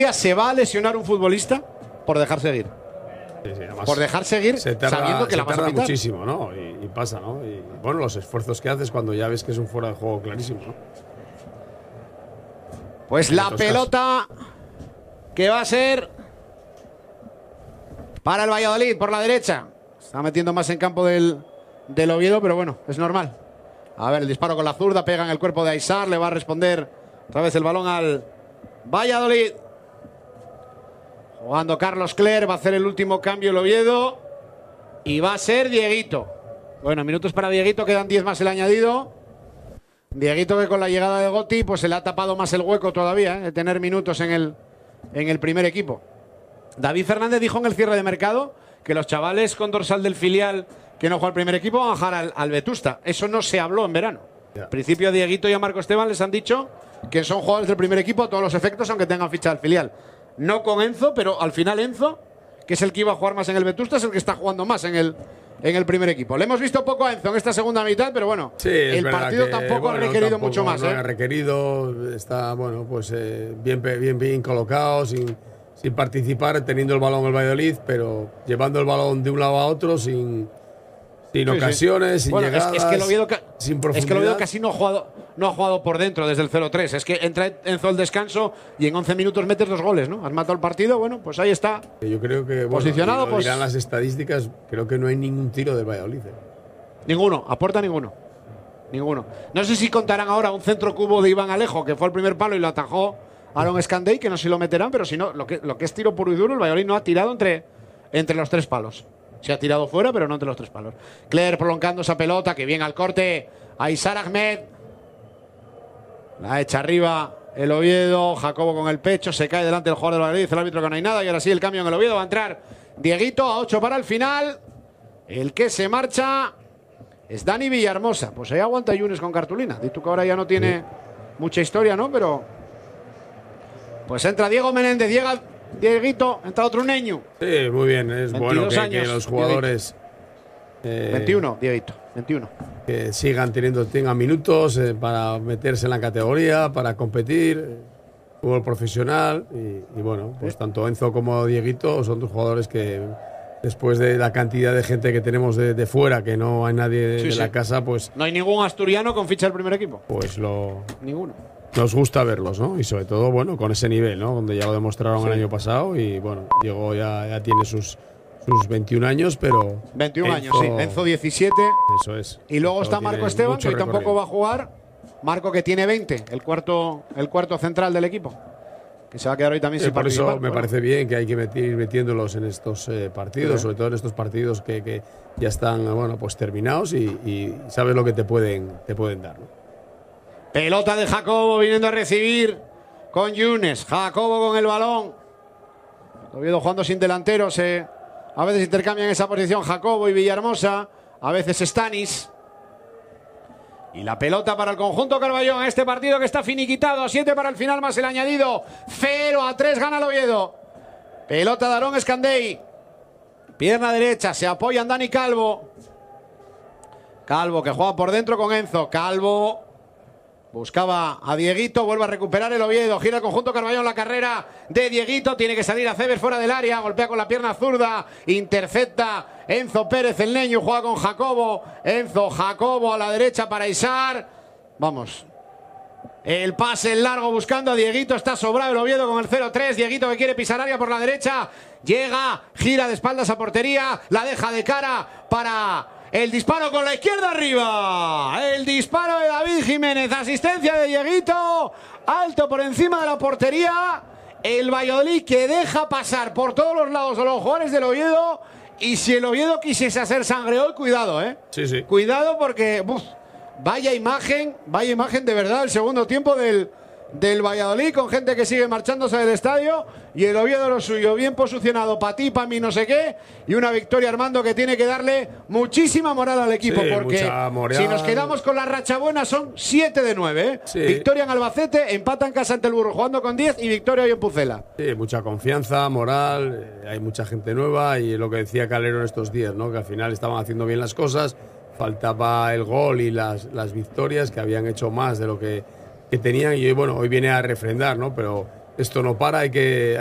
¿Se va a lesionar un futbolista por dejar seguir? Sí, por dejar seguir sabiendo que la vas a pitar. Muchísimo, ¿no? Y pasa, ¿no? Y bueno, los esfuerzos que haces cuando ya ves que es un fuera de juego clarísimo, ¿no? Pues la pelota que va a ser para el Valladolid por la derecha. Está metiendo más en campo del Oviedo, pero bueno, es normal. A ver, el disparo con la zurda, pega en el cuerpo de Aysar, le va a responder otra vez el balón al Valladolid. Jugando Carlos Cler, va a hacer el último cambio el Oviedo. Y va a ser Dieguito. Bueno, minutos para Dieguito, quedan 10 más el añadido. Dieguito que con la llegada de Gotti pues se le ha tapado más el hueco todavía, de tener minutos en el primer equipo. David Fernández dijo en el cierre de mercado que los chavales con dorsal del filial que no juega el primer equipo van a bajar al Vetusta. Eso no se habló en verano. En principio a Dieguito y a Marco Esteban les han dicho que son jugadores del primer equipo a todos los efectos, aunque tengan ficha del filial. No con Enzo, pero al final Enzo, que es el que iba a jugar más en el Vetusta, es el que está jugando más en el primer equipo. Le hemos visto poco a Enzo en esta segunda mitad, pero bueno, sí, el partido tampoco ha requerido mucho más. No ha requerido, está bueno, pues bien colocado, sin participar, teniendo el balón el Valladolid, pero llevando el balón de un lado a otro sin ocasiones, sin llegadas, sin profundidad. Es que lo Oviedo casi no ha jugado por dentro desde el 0-3. Es que entra Enzo al descanso y en 11 minutos metes 2 goles, ¿no? Has matado el partido, bueno, pues ahí está. Yo creo que posicionado, pues dirán las estadísticas, creo que no hay ningún tiro del Valladolid. Ninguno, aporta ninguno. No sé si contarán ahora un centro cubo de Iván Alejo, que fue el primer palo y lo atajó Aaron Escandey, que no sé si lo meterán, pero si no, lo que es tiro puro y duro, el Valladolid no ha tirado entre los 3 palos. Se ha tirado fuera, pero no entre los 3 palos. Cler prolongando esa pelota, que bien al corte. Aysar Ahmed. La echa arriba el Oviedo. Jacobo con el pecho. Se cae delante del jugador del Valladolid. Dice el árbitro que no hay nada. Y ahora sí el cambio en el Oviedo. Va a entrar Dieguito a 8 para el final. El que se marcha es Dani Villahermosa. Pues ahí aguanta Yunes con cartulina. Dices que ahora ya no tiene mucha historia, ¿no? Pero pues entra Diego Menéndez. Dieguito, entra otro neño. Sí, muy bien. Es bueno que los jugadores 21, Dieguito, 21. Que tengan minutos para meterse en la categoría, para competir, fútbol profesional. Y bueno, pues tanto Enzo como Dieguito son 2 jugadores que después de la cantidad de gente que tenemos de fuera, que no hay nadie de la casa, pues no hay ningún asturiano con ficha del primer equipo. Pues ninguno. Nos gusta verlos, ¿no? Y sobre todo, bueno, con ese nivel, ¿no? Donde ya lo demostraron el año pasado y, bueno, Diego ya tiene sus 21 años, pero 21 años, sí. Enzo 17. Eso es. Y luego está Marco Esteban, que hoy tampoco va a jugar. Marco, que tiene 20, el cuarto central del equipo, que se va a quedar hoy también sin participar. Por eso me parece bien que hay que ir metiéndolos en estos partidos, sobre todo en estos partidos que ya están, bueno, pues terminados y sabes lo que te pueden dar, ¿no? Pelota de Jacobo viniendo a recibir con Yunes. Jacobo con el balón. Oviedo jugando sin delanteros. A veces intercambian esa posición Jacobo y Villahermosa. A veces Stanis. Y la pelota para el conjunto Carballón. Este partido que está finiquitado. 7 para el final más el añadido. 0-3 gana el Oviedo. Pelota de Aaron Escandey. Pierna derecha. Se apoya en Dani Calvo. Calvo que juega por dentro con Enzo. Calvo buscaba a Dieguito, vuelve a recuperar el Oviedo, gira el conjunto Carballón, la carrera de Dieguito, tiene que salir a Ceber fuera del área, golpea con la pierna zurda, intercepta Enzo Pérez, el Neño, juega con Jacobo, Jacobo a la derecha para Aysar, vamos, el pase en largo buscando a Dieguito, está sobrado el Oviedo con el 0-3, Dieguito que quiere pisar área por la derecha, llega, gira de espaldas a portería, la deja de cara para el disparo con la izquierda arriba. El disparo de David Jiménez. Asistencia de Dieguito. Alto por encima de la portería. El Valladolid que deja pasar por todos los lados a los jugadores del Oviedo. Y si el Oviedo quisiese hacer sangre hoy, cuidado, ¿eh? Sí. Cuidado porque vaya imagen de verdad el segundo tiempo del Valladolid, con gente que sigue marchándose del estadio, y el Oviedo lo suyo, bien posicionado, para ti, para mí, no sé qué, y una victoria, Armando, que tiene que darle muchísima moral al equipo, porque si nos quedamos con la racha buena son 7 de 9, ¿eh? Sí. Victoria en Albacete, empata en casa ante el Burro jugando con 10 y victoria hoy en Pucela. Sí, mucha confianza, moral, hay mucha gente nueva, y lo que decía Calero en estos días, ¿no? Que al final estaban haciendo bien las cosas, faltaba el gol y las victorias, que habían hecho más de lo que tenían, y bueno, hoy viene a refrendar, ¿no? Pero esto no para, hay que